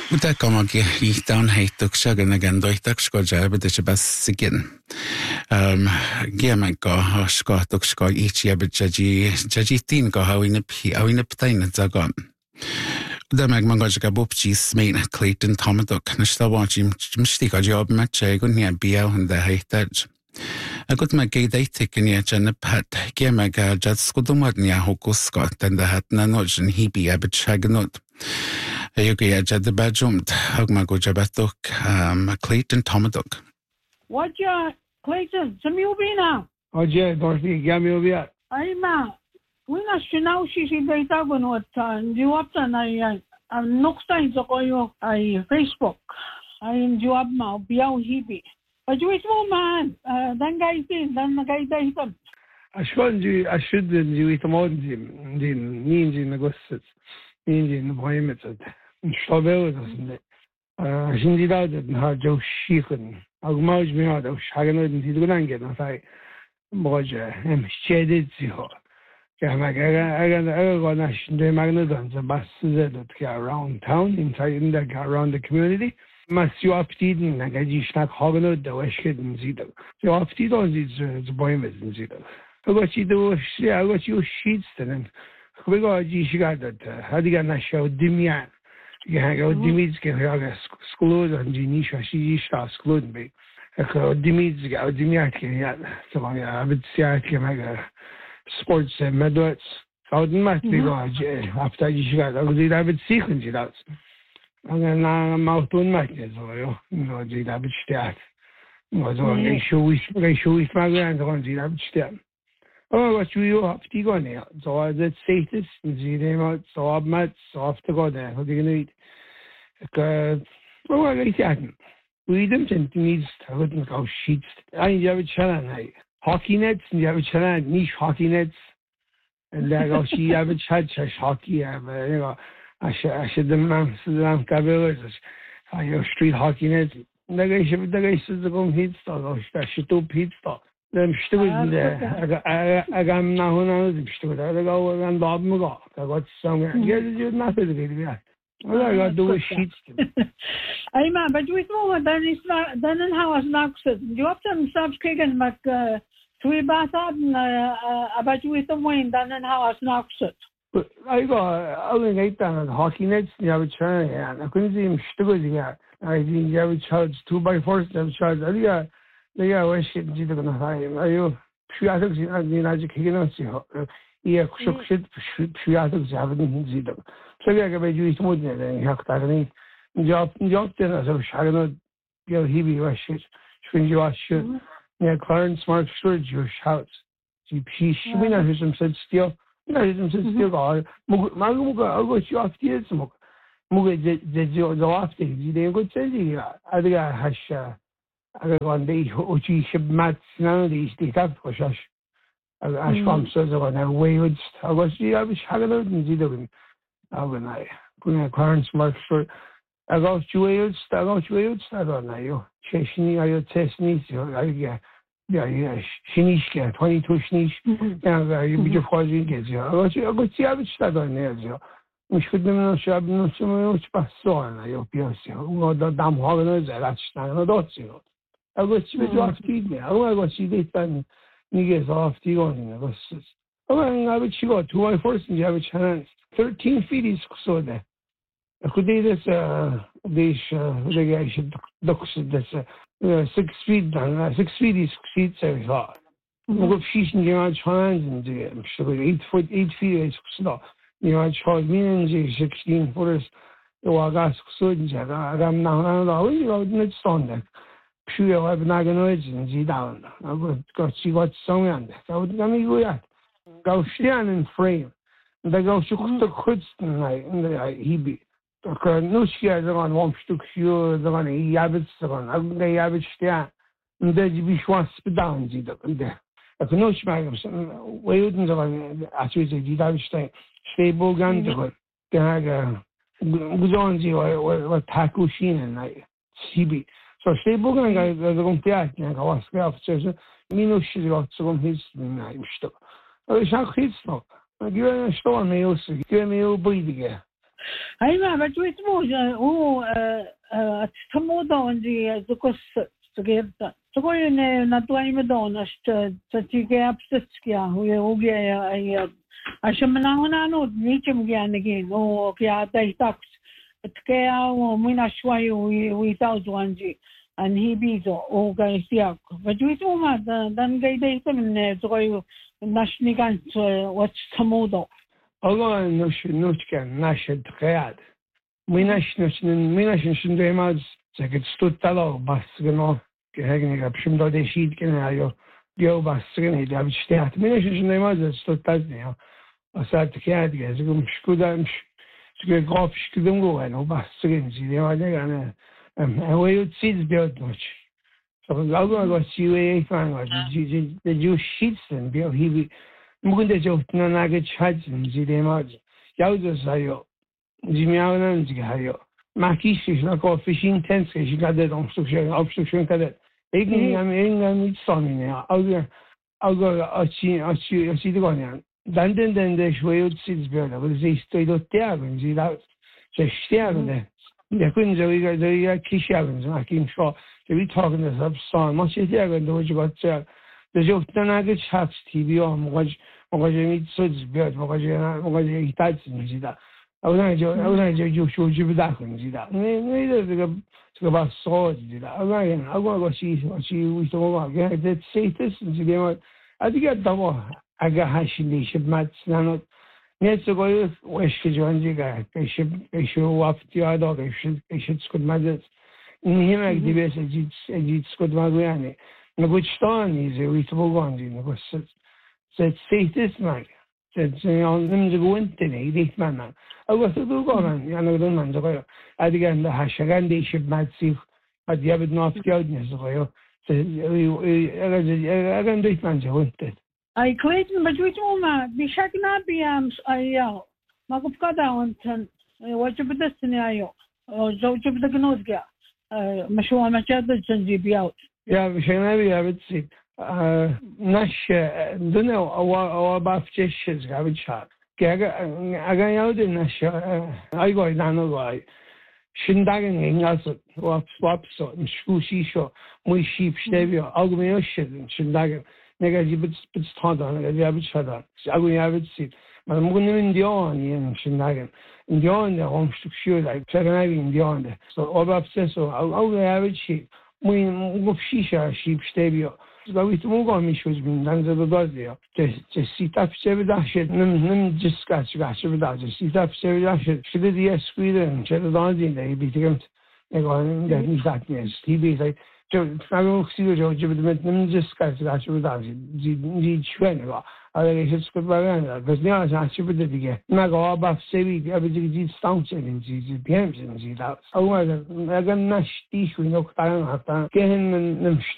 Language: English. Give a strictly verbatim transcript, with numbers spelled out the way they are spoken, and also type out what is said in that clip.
Uta kamagi ihtan heituk shagan again doitak sko jab de shabas sigin. Um giamanka skatuk ska ich yab jaji jaji tin ka hawin pi hawin ptain zagan. Uda mag mangaja bopchi smain Clayton Tomadok nashta wachim mshtika job matche gun nia bia hunda heitaj. Agut mag gaitik in ya jana pat giamaga jad skudumad nia hokuska tanda hatna nojin hibi abit shaganut. Ayuki jad the bajumt hagmago jabatuk um Clayton Tomadok. What ya Clayton? Some you be now? Oh yeah, Dorothy, gammy over. I'm uh we not now she she beta when what you up and I I'm next time to go you I Facebook. I you up now be out hibi. But you is man, uh then guy thing, then the guy day them. I should you I should you eat more than than means in the gusset. Means in the appointments at Shabel doesn't it? Uh Shindy died and had Joe Sheehan. I'll merge me out of Shagan and he's going to get and I Moja and shaded you. I got national magnetons and buses that go around town, inside that go around the community. Must you up eating like I just not hogging out the West Kid and Zito. So up eat on these appointments and Zito. I got you do, I got you sheets and we got you got that. How do you get show Dimian? You hang out Dimitz can have a school and Genisha, she starts excluding me. I got Dimitz, got Dimiak, so I would say I can make a sports medals. I wouldn't much be going after you got I would have it sequence out. I'm going to mouth on my kids, or you know, the average stat. Was on a show with a show with my grand on the average stat. Oh, what you have to go now. So I did say this, and see them out, so I'm mad, so I have to go there. What are you going to eat? Because, well, I like that. We didn't need to wouldn't go sheets. I have a challenge. Hockey nets, and you have a challenge, niche hockey nets. And then go see, have a chat, hockey, have a, you know. I should, I should demand Sudan Cabellas. I have street hockey net. The guy should, the guy says the gun hit stock. I should do pit stock. Them students there. I got now now the student. I go and Bob Mago. I got somewhere. Yes, you're not the video. All I got to do is sheets. Hey man, but we know then it's not then and how it's not said. You have to subscribe but uh three bath up about you with the wind then and how it's not said. But I got only eight down the hockey nets, you have a turn, and I couldn't see him struggling yet. I didn't have a charge two by four, them charge. I got, they got a shit, you don't know how you, she I think she had the education on you. Yeah, shook shit, she I think she haven't seen them. So I got a Jewish mood there, and you have to have any job, job dinner, so I don't know, you know, he be was shit, she you are shit. Yeah, Clarence Smart Storage, your shouts. She, she, she, we know who's some said still. No, it's just still got. Maguga, I got you off the years. Muga, the off the you didn't go to the other hash. I got one day, Uchi ship mats, none of these, the top for Shash. I swam so on a wayward. I was the I was haggard and zittering. I when I put a Clarence Mark short. I got you wayward, I got you wayward, I don't know you. Chasing I test needs you. I get. Yeah, yeah, Shinishka, twenty-two Shinish, and you be your father gets you. I got you, I got you, I was stuck on there. We should know, shab, no, so much pass on. I hope you see, who the damn hoggers, that's not a dot, you know. I got you off feed me. I got you, they done, you get off the on. I was, oh, I would you got two by fours and you have a chance. thirteen feet is so there. I could do this, uh, this, uh, the guy should look at this, uh, Uh, six feet down, uh, six feet is feet so far. Look up she's in your hands and I'm sure eight foot, eight feet is slow. You know, I tried me and sixteen footers. The Wagas Sudden, I am now, I you know, it's on there. Sure, I've not going to see down. I got see what's somewhere on there. I would let me go out. Go stand in frame. And I go to the Kutzen, and he be. No scared on one stuk sure the one he habits on. I'm going to have it stand. And then you be sure to down, see the there. I can no smag of some way wouldn't as we say, you have to stay bogan to go. Then I go on to what taco sheen and I C B. So stay bogan, I go to that, and I was scared. Minus she's got some his name stuff. I was not his stuff. I give a storm, me also give me a breed again. Ai ma ba tu itu o eh tamodo onde zukos together. So ko ne na tu ai me dona sta tike apstskia hu uge ai a shemna ona no nichim gianegi no kya tai tax tke o mina shwai wi tauanji and he bizo o ga sia ba tu itu ma dan ga dei temen so ko nashnigan what tamodo Allah no no kan nashid qiyad mina shnushin mina shin demaz zeket stutalo bas gno gegen ich schon da geschieht genau jo bas gno da besteht mina shin demaz stutaz ne asat qiyad gezum shkuda shkuda grof shkudum go no bas gno zi de wale gane away ut seeds build much so Allah go see we fan go ji the ju sheets and bio he mugunde jo na nage chaj zi de maz yauzo sayo Jimianan hayo. Makishish na ko fishing tents ke jigade obstruction obstruction kadet. Egin yam engam it sonine. Auger auger achi achi achi de gonian. Danden den de shweyut sids bela. But ze stoy teagen zi da ze sterne. Ya kun ze wiga ze ya kishagen ze makim sho. Ze we talking this up song. Much is teagen do you got ze ze jo tanage chat T V on mogaj mogaj mit sids bela mogaj mogaj itats zi da. اونا جو اونا جو جو شو جو بداخل جدا نه نه ده ده بس صوت جدا اونا يعني اقوى شيء شيء ويسموه ما ده سيتس جدا ما اديك دوا اگه هاشلی شب مات نانو نیست کوی وش که جوانی که پیش پیش وقتی آدا پیش پیش سکوت ماده نیم اگه بیس اجید اجید سکوت ماده یعنی نگوشتانی زی ویسموه گاندی نگوش ست سیتس ماگ نمیشه گوینت نه دیت من اول تو دو گارن یعنی دو من جایی ادیگر نه هشگان دیشب مدسی بعد یا بد نافتی نیست جایی اگر اگر دیت من جوینت ای کلیتن بچویت ما بیشک نبیم آیا ما گفت کدا اونتن واجب دستنی آیا زوج بدك نوزجا مشروع مشاهد الجنجي بياوت یا بیشک نبیم بتسی نش دنیا او او بافتش زغابی شد که اگر اگر یاد نش ایگوی دانوی شندگن اینجاست و سوابسو مشکوشی شو مویشی پشتیبی آگومیش شد شندگن نگاهی بس بس تادان نگاهی یابی شدان اگوی یابی سید من مگنیم اندیان شندگن اندیان ده همشتوک شده چرنگی اندیان ده سو آبابسسو آگوی یابی شید موی مگفشیشه شیب پشتیبی زاویت موقع میشوز بین دنز دادیا که که سیتا پیشه بداشت نم نم جسکا چگاشه بداشت سیتا پیشه بداشت شده دیگه سکویدن چرا دانزین ده بیتیم نگاه ده نیست نیست تی بیزای جو فهم خسیو جو جو بدمت نم جسکا چگاشه بداشت زی زی چوه نگاه اگر ایش سکوت باگن بس نه از چی بده دیگه نگاه با سوی دیگه بدی زی ستام چنین زی زی بیم چنین زی دا اول اگر نشتی شوی نکترن حتی که هن نمشت